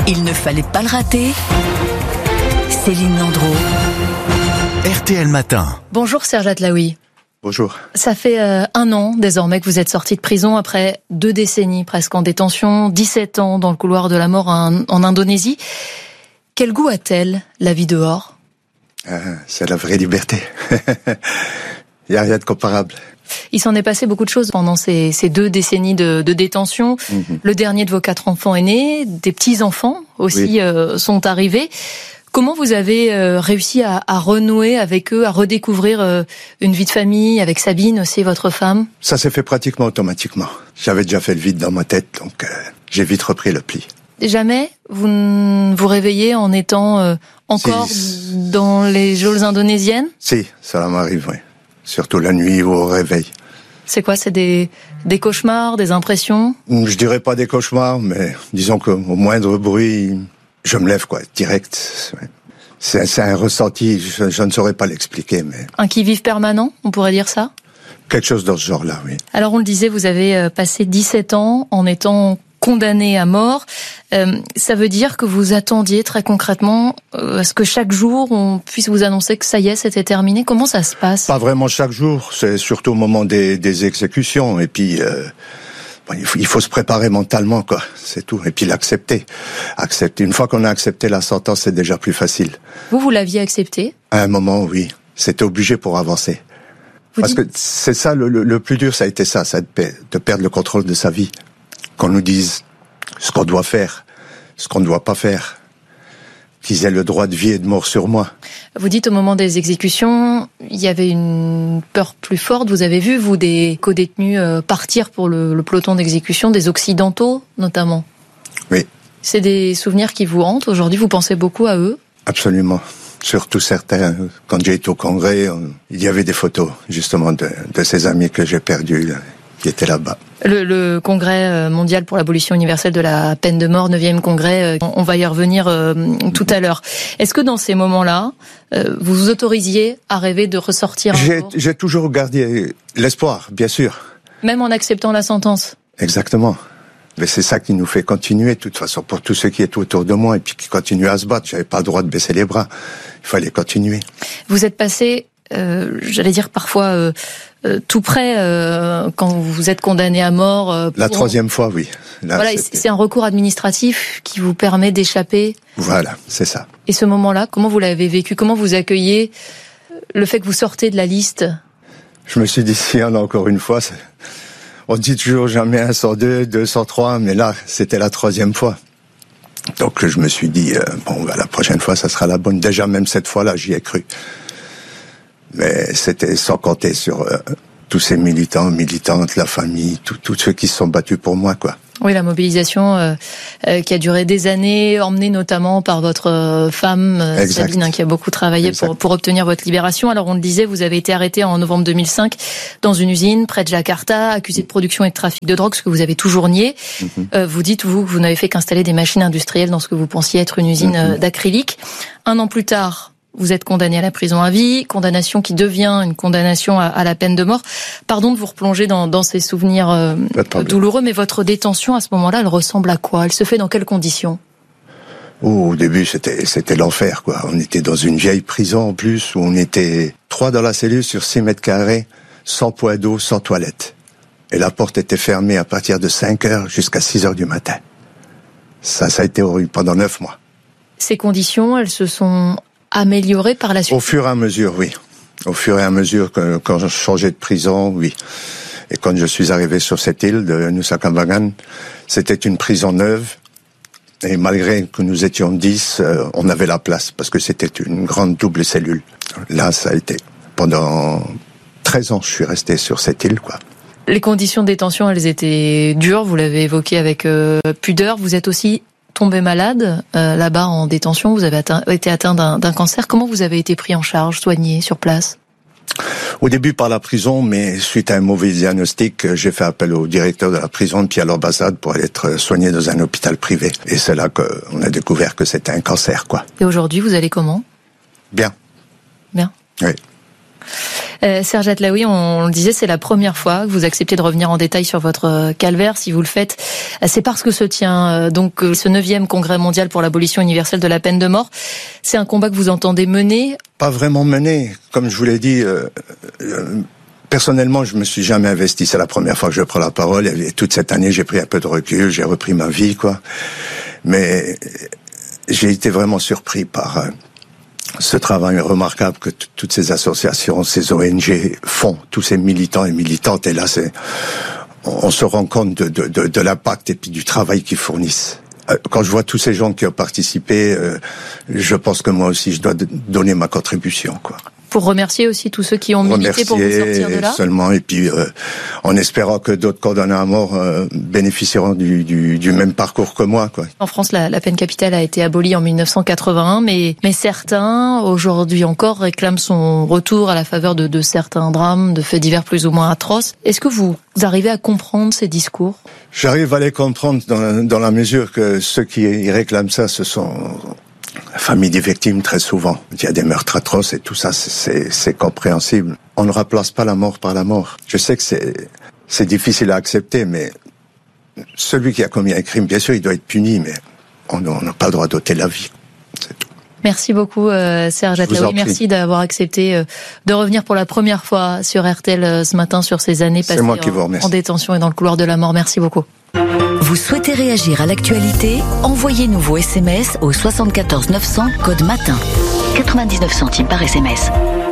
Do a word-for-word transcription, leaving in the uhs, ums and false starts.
Il ne fallait pas le rater. Céline Landreau. R T L Matin. Bonjour Serge Atlaoui. Bonjour. Ça fait euh, un an désormais que vous êtes sorti de prison après deux décennies presque en détention, dix-sept ans dans le couloir de la mort en, en Indonésie. Quel goût a-t-elle la vie dehors ? Ah, c'est la vraie liberté. Il n'y a rien de comparable. Il s'en est passé beaucoup de choses pendant ces, ces deux décennies de, de détention. Mm-hmm. Le dernier de vos quatre enfants est né, des petits-enfants aussi oui. euh, sont arrivés. Comment vous avez euh, réussi à, à renouer avec eux, à redécouvrir euh, une vie de famille avec Sabine aussi, votre femme ? Ça s'est fait pratiquement automatiquement. J'avais déjà fait le vide dans ma tête, donc euh, j'ai vite repris le pli. Jamais vous n- vous réveillez en étant euh, encore si. dans les geôles indonésiennes ? Si, ça m'arrive, oui. Surtout la nuit ou au réveil. C'est quoi ? C'est des, des cauchemars, des impressions ? Je dirais pas des cauchemars, mais disons qu'au moindre bruit, je me lève, quoi, direct. C'est, c'est un ressenti, je, je ne saurais pas l'expliquer, mais... Un qui-vive permanent, on pourrait dire ça ? Quelque chose dans ce genre-là, oui. Alors on le disait, vous avez passé dix-sept ans en étant condamné à mort. Euh, ça veut dire que vous attendiez très concrètement euh, à ce que chaque jour on puisse vous annoncer que ça y est, c'était terminé. Comment ça se passe ? Pas vraiment chaque jour, c'est surtout au moment des, des exécutions. Et puis, euh, bon, il, faut, il faut se préparer mentalement, quoi. C'est tout. Et puis l'accepter. Accepter. Une fois qu'on a accepté la sentence, c'est déjà plus facile. Vous, vous l'aviez accepté ? À un moment, oui. C'était obligé pour avancer. Vous Parce dites... que c'est ça, le, le, le plus dur, ça a été ça, ça de perdre le contrôle de sa vie. Qu'on nous dise ce qu'on doit faire, ce qu'on ne doit pas faire, qu'ils aient le droit de vie et de mort sur moi. Vous dites au moment des exécutions, il y avait une peur plus forte. Vous avez vu, vous, des co-détenus partir pour le, le peloton d'exécution, des Occidentaux notamment. Oui. C'est des souvenirs qui vous hantent. Aujourd'hui, vous pensez beaucoup à eux ? Absolument. Surtout certains. Quand j'ai été au Congrès, il y avait des photos, justement, de, de ces amis que j'ai perdus, là, qui étaient là-bas. Le, le congrès mondial pour l'abolition universelle de la peine de mort, neuvième congrès, on va y revenir euh, tout à l'heure. Est-ce que dans ces moments-là, euh, vous vous autorisiez à rêver de ressortir j'ai, j'ai toujours gardé l'espoir, bien sûr. Même en acceptant la sentence ? Exactement. Mais c'est ça qui nous fait continuer, de toute façon, pour tous ceux qui étaient autour de moi et puis qui continuent à se battre. J'avais pas le droit de baisser les bras. Il fallait continuer. Vous êtes passé, euh, j'allais dire parfois... Euh, Euh, tout près euh, quand vous êtes condamné à mort. Euh, pour... La troisième fois, oui. Là, voilà, c'était... c'est un recours administratif qui vous permet d'échapper. Voilà, c'est ça. Et ce moment-là, comment vous l'avez vécu ? Comment vous accueillez le fait que vous sortez de la liste ? Je me suis dit, si on a encore une fois, c'est... on dit toujours jamais un cent deux, deux cent trois, mais là, c'était la troisième fois. Donc je me suis dit, euh, bon, bah, la prochaine fois, ça sera la bonne. Déjà, même cette fois-là, j'y ai cru. Mais c'était sans compter sur euh, tous ces militants, militantes, la famille, tous ceux qui se sont battus pour moi, quoi. Oui, la mobilisation euh, euh, qui a duré des années, emmenée notamment par votre euh, femme, euh, Sabine, hein, qui a beaucoup travaillé pour, pour obtenir votre libération. Alors on le disait, vous avez été arrêté en novembre deux mille cinq dans une usine près de Jakarta, accusé de production et de trafic de drogue, ce que vous avez toujours nié. Mm-hmm. Euh, vous dites, vous, que vous n'avez fait qu'installer des machines industrielles dans ce que vous pensiez être une usine mm-hmm. d'acrylique. Un an plus tard, vous êtes condamné à la prison à vie, condamnation qui devient une condamnation à, à la peine de mort. Pardon de vous replonger dans, dans ces souvenirs euh, douloureux, mais votre détention à ce moment-là, elle ressemble à quoi ? Elle se fait dans quelles conditions ? Oh, au début, c'était, c'était l'enfer, quoi. On était dans une vieille prison en plus, où on était trois dans la cellule sur six mètres carrés, sans point d'eau, sans toilette. Et la porte était fermée à partir de cinq heures jusqu'à six heures du matin. Ça, ça a été horrible pendant neuf mois. Ces conditions, elles se sont améliorées par la suite ? Au fur et à mesure, oui. Au fur et à mesure que quand je changeais de prison, oui. Et quand je suis arrivé sur cette île de Nusa Kambangan, c'était une prison neuve. Et malgré que nous étions dix, euh, on avait la place parce que c'était une grande double cellule. Là, ça a été pendant treize ans, je suis resté sur cette île, quoi. Les conditions de détention, elles étaient dures. Vous l'avez évoqué avec euh, pudeur. Vous êtes aussi tombé malade euh, là-bas en détention, vous avez atteint, été atteint d'un, d'un cancer. Comment vous avez été pris en charge, soigné sur place ? Au début par la prison, mais suite à un mauvais diagnostic, j'ai fait appel au directeur de la prison puis à l'ambassade pour aller être soigné dans un hôpital privé. Et c'est là qu'on a découvert que c'était un cancer, quoi. Et aujourd'hui, vous allez comment ? Bien. Bien ? Oui. Euh, Serge Atlaoui, on le disait, c'est la première fois que vous acceptez de revenir en détail sur votre calvaire. Si vous le faites, c'est parce que se tient euh, donc ce neuvième congrès mondial pour l'abolition universelle de la peine de mort. C'est un combat que vous entendez mener? Pas vraiment mener. Comme je vous l'ai dit, euh, euh, personnellement, je me suis jamais investi. C'est la première fois que je prends la parole. Et toute cette année, j'ai pris un peu de recul, j'ai repris ma vie, quoi. Mais j'ai été vraiment surpris par euh, ce travail remarquable que t- toutes ces associations, ces O N G font, tous ces militants et militantes. Et là, c'est, on, on se rend compte de, de, de, de l'impact et puis du travail qu'ils fournissent. Quand je vois tous ces gens qui ont participé, euh, je pense que moi aussi, je dois donner ma contribution, quoi. Pour remercier aussi tous ceux qui ont milité pour vous sortir de là. Seulement, et puis euh, en espérant que d'autres condamnés à mort euh, bénéficieront du, du, du même parcours que moi, quoi. En France, la, la peine capitale a été abolie en mille neuf cent quatre-vingt-un, mais, mais certains, aujourd'hui encore, réclament son retour à la faveur de, de certains drames, de faits divers plus ou moins atroces. Est-ce que vous arrivez à comprendre ces discours? J'arrive à les comprendre dans, dans la mesure que ceux qui réclament ça, ce sont la famille des victimes, très souvent. Il y a des meurtres atroces et tout ça, c'est, c'est compréhensible. On ne remplace pas la mort par la mort. Je sais que c'est, c'est difficile à accepter, mais celui qui a commis un crime, bien sûr, il doit être puni, mais on n'a pas le droit d'ôter la vie. C'est tout. Merci beaucoup, euh, Serge Atlaoui. Merci d'avoir accepté euh, de revenir pour la première fois sur R T L euh, ce matin sur ces années passées en, en détention et dans le couloir de la mort. Merci beaucoup. Vous souhaitez réagir à l'actualité? Envoyez-nous vos S M S au soixante-quatorze neuf cents, code matin. quatre-vingt-dix-neuf centimes par S M S.